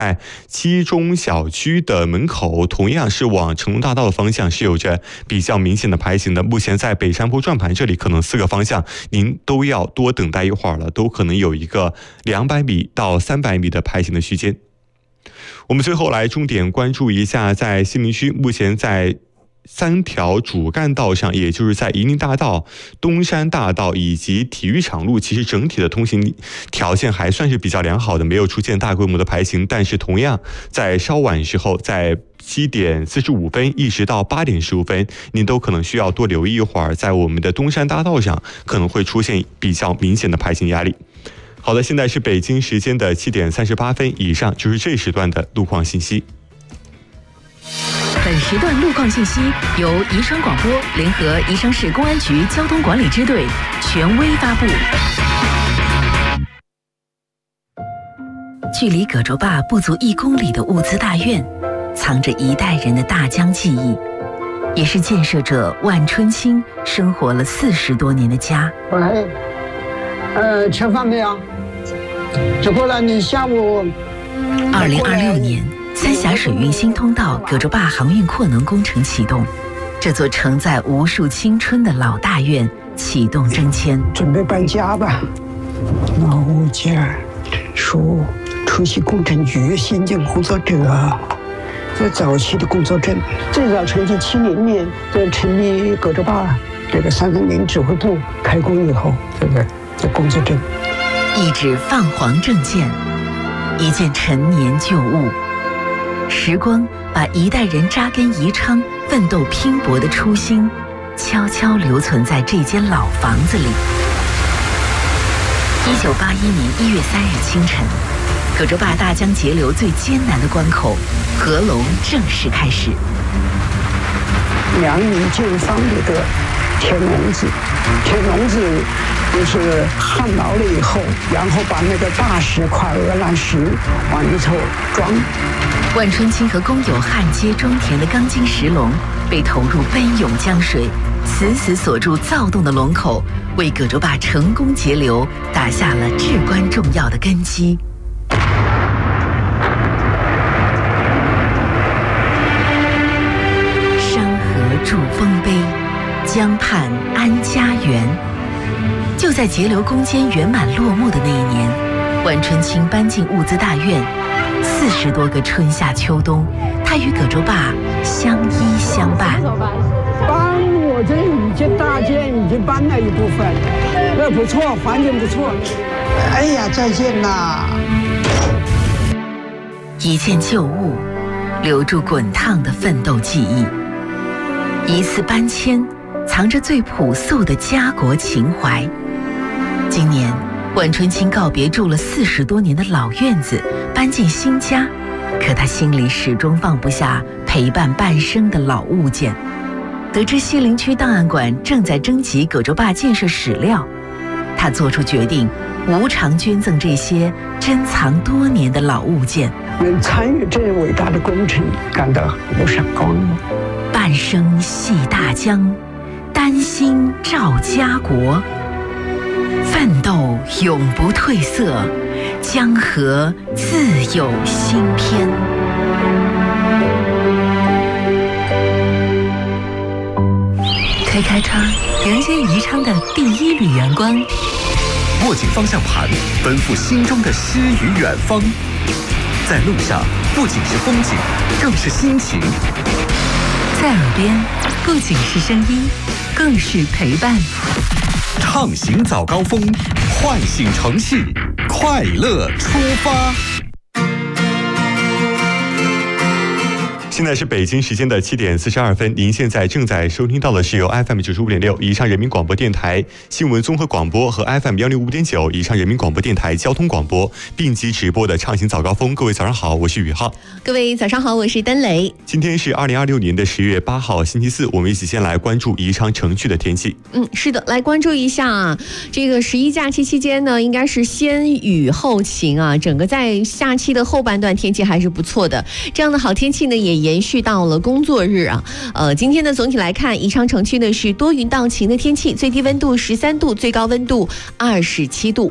七中小区的门口同样是往成龙大道的方向是有着比较明显的排行的。目前在北山坡转盘这里，可能4个方向您都要多等待一会儿了，都可能有一个200米到300米的排行的区间。我们最后来重点关注一下，在西陵区目前在3条主干道上，也就是在夷陵大道、东山大道以及体育场路，其实整体的通行条件还算是比较良好的，没有出现大规模的排行。但是同样在稍晚时候，在7点45分一直到8点15分，您都可能需要多留意一会儿，在我们的东山大道上可能会出现比较明显的排行压力。好的，现在是北京时间的7点38分，以上就是这时段的路况信息。 本时段路况信息由宜昌广播联合宜昌市公安局交通管理支队权威发布。距离葛洲坝不足1公里的物资大院，藏着一代人的大江记忆，也是建设者万春青生活了40多年的家。 喂，吃饭没有？吃过了，你下午。 2026年。三峡水运新通道葛洲坝航运扩能工程启动，这座承载无数青春的老大院启动征迁， 准备搬家吧。老物件属出席工程局先进工作者，在早期的工作证，最早成立70年，在成立葛洲坝这个330指挥部开工以后，这工作证， 一纸泛黄证件，一件陈年旧物。时光把一代人扎根宜昌、奋斗拼搏的初心，悄悄留存在这间老房子里。1981年1月3日清晨，葛洲坝大江截流最艰难的关口——合龙正式开始。 梁明建坊里的铁笼子，就是焊牢了以后，然后把那个大石块鹅卵石往里头装。 万春青和工友焊接装填的钢筋石笼被投入奔涌江水，死死锁住躁动的龙口，为葛洲坝成功截流打下了至关重要的根基。山河筑丰碑，江畔安家园。就在截流攻坚圆满落幕的那一年，万春青搬进物资大院。40多个春夏秋冬，他与葛洲坝相依相伴。 搬我这已经大件已经搬了一部分，那不错，环境不错。哎呀，再见啦！ 一件旧物，留住滚烫的奋斗记忆。一次搬迁，藏着最朴素的家国情怀。今年，万春青告别住了40多年的老院子，搬进新家，可他心里始终放不下陪伴半生的老物件。得知西陵区档案馆正在征集葛洲坝建设史料，他做出决定，无偿捐赠这些珍藏多年的老物件。 能参与这伟大的工程，感到无上光荣。 半生系大江，丹心照家国。奋斗永不褪色，江河自有新篇。推开窗，迎接宜昌的第1缕阳光。 握紧方向盘，奔赴心中的诗与远方。在路上，不仅是风景，更是心情。 在耳边，不仅是声音，更是陪伴。 畅行早高峰，唤醒城市，快乐出发。 现在是北京时间的7点42分，您现在正在收听到的是由 FM 95.6宜昌人民广播电台新闻综合广播和 FM 105.9宜昌人民广播电台交通广播并机直播的畅行早高峰。各位早上好，我是宇浩。 各位早上好，我是丹雷。 今天是2026年的10月8号星期四，我们一起先来关注宜昌城区的天气。 是的，来关注一下啊，这个11假期期间呢，应该是先雨后晴啊，整个在假期的后半段天气还是不错的。这样的好天气呢，也延续到了工作日啊。今天呢，总体来看，宜昌城区呢是多云到晴的天气，最低温度13度，最高温度27度。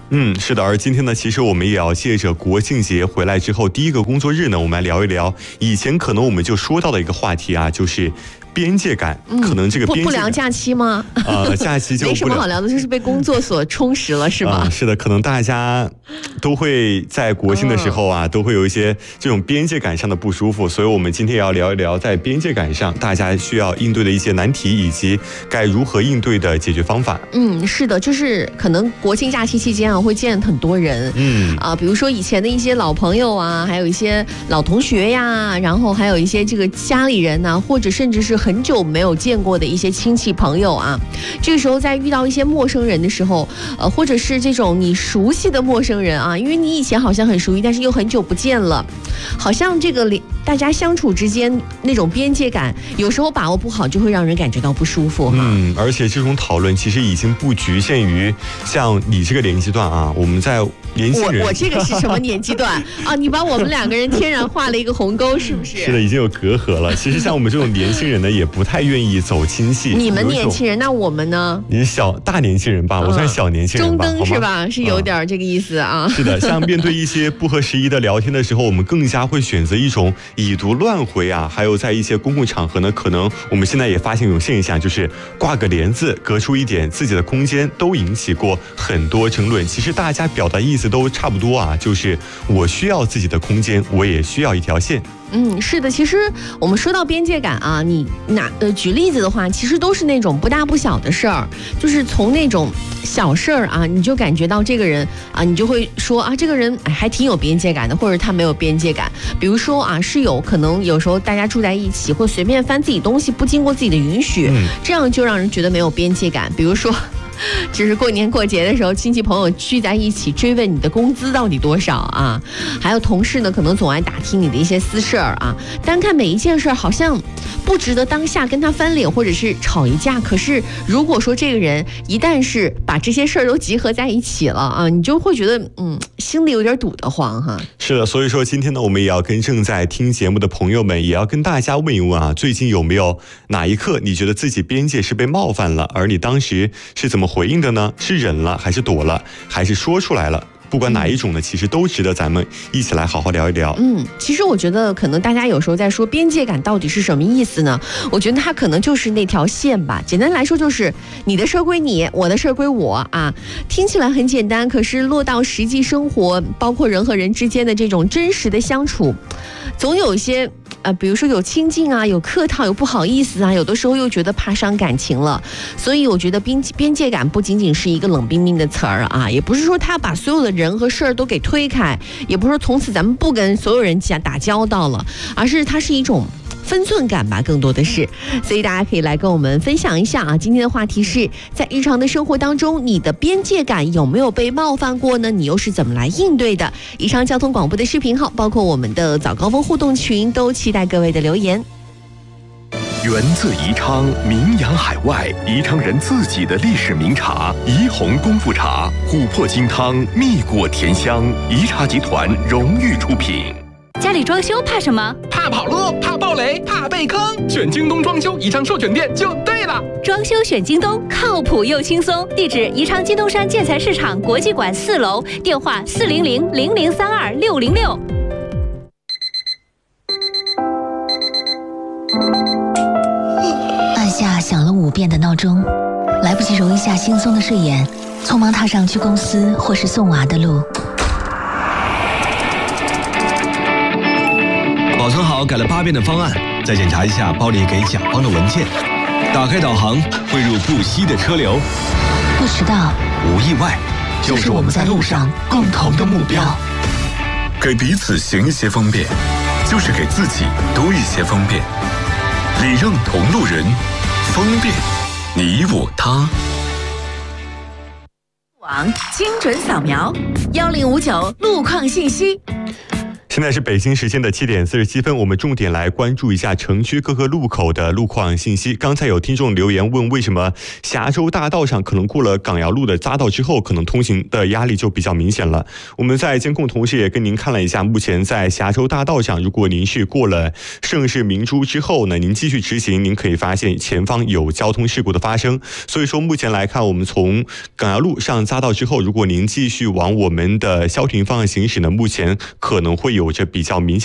是的，而今天呢，其实我们也要借着国庆节回来之后第一个工作日呢，我们来聊一聊以前可能我们就说到的一个话题啊，就是边界感。可能这个边界感不聊假期吗？ 假期就没什么好聊的，就是被工作所充实了，是吧？ 是的，可能大家都会在国庆的时候啊，都会有一些这种边界感上的不舒服，所以我们今天也要聊一聊在边界感上大家需要应对的一些难题，以及该如何应对的解决方法。 是的，就是可能国庆假期期间啊，会见很多人，比如说以前的一些老朋友啊，还有一些老同学呀，然后还有一些这个家里人呐，或者甚至是很久没有见过的一些亲戚朋友啊，这个时候在遇到一些陌生人的时候，或者是这种你熟悉的陌生人啊，因为你以前好像很熟悉，但是又很久不见了，好像这个大家相处之间那种边界感，有时候把握不好，就会让人感觉到不舒服哈。 而且这种讨论其实已经不局限于像你这个年纪段啊，我们在年轻人， 我这个是什么年纪段啊？你把我们两个人天然画了一个鸿沟，是不是？ 是的，已经有隔阂了。其实像我们这种年轻人呢，也不太愿意走亲戚。 你们年轻人，那我们呢？ 你是大年轻人吧？我算小年轻人吧？ 中登是吧？是有点这个意思啊。 是的，像面对一些不合时宜的聊天的时候，我们更加会选择一种已读乱回啊。还有在一些公共场合呢，可能我们现在也发现一种现象，就是挂个帘子，隔出一点自己的空间，都引起过很多争论。其实大家表达意思都差不多啊，就是我需要自己的空间，我也需要一条线。 是的，其实我们说到边界感啊，你举例子的话，其实都是那种不大不小的事儿，就是从那种小事儿啊，你就感觉到这个人啊，你就会说啊，这个人还挺有边界感的，或者他没有边界感。比如说啊，是有可能有时候大家住在一起，会随便翻自己东西，不经过自己的允许，这样就让人觉得没有边界感。比如说，只是过年过节的时候，亲戚朋友聚在一起追问你的工资到底多少啊，还有同事呢，可能总爱打听你的一些私事儿啊。单看每一件事儿，好像不值得当下跟他翻脸或者是吵一架。可是如果说这个人一旦是把这些事儿都集合在一起了啊，你就会觉得心里有点堵得慌哈。 是的，所以说今天呢，我们也要跟正在听节目的朋友们，也要跟大家问一问啊，最近有没有哪一刻你觉得自己边界是被冒犯了，而你当时是怎么回应的呢？是忍了，还是躲了，还是说出来了？不管哪一种呢，其实都值得咱们一起来好好聊一聊。 其实我觉得可能大家有时候在说边界感到底是什么意思呢？我觉得它可能就是那条线吧。简单来说就是你的事儿归你，我的事儿归我啊。听起来很简单，可是落到实际生活，包括人和人之间的这种真实的相处，总有一些比如说有亲近啊，有客套，有不好意思啊，有的时候又觉得怕伤感情了。所以我觉得边界感不仅仅是一个冷冰冰的词儿啊，也不是说他把所有的人和事儿都给推开，也不是说从此咱们不跟所有人打交道了，而是它是一种分寸感吧，更多的是。所以大家可以来跟我们分享一下啊，今天的话题是在日常的生活当中，你的边界感有没有被冒犯过呢？你又是怎么来应对的？以上交通广播的视频号，包括我们的早高峰互动群，都期待各位的留言。 源自宜昌，名扬海外，宜昌人自己的历史名茶宜红功夫茶，琥珀金汤，蜜果甜香，宜茶集团荣誉出品。 家里装修怕什么？ 怕跑路，怕暴雷，怕被坑。选京东装修宜昌授权店就对了。 装修选京东，靠谱又轻松。地址：宜昌金东山建材市场国际馆4楼，电话400-0032-606。 按下响了5遍的闹钟，来不及揉一下惺忪的睡眼，匆忙踏上去公司或是送娃的路。 保存好改了8遍的方案，再检查一下包里给甲方的文件。打开导航，汇入不息的车流。 不迟到， 无意外，就是我们在路上共同的目标。 给彼此行一些方便，就是给自己多一些方便。礼让同路人，方便你我他。 网精准扫描1059路况信息。 现在是北京时间的7点47分，我们重点来关注一下城区各个路口的路况信息。刚才有听众留言问，为什么峡州大道上可能过了港窑路的匝道之后，可能通行的压力就比较明显了。我们在监控同时也跟您看了一下，目前在峡州大道上，如果您是过了盛世明珠之后呢，您继续直行，您可以发现前方有交通事故的发生。所以说目前来看，我们从港窑路上匝道之后，如果您继续往我们的萧亭方向行驶呢，目前可能会有着比较明显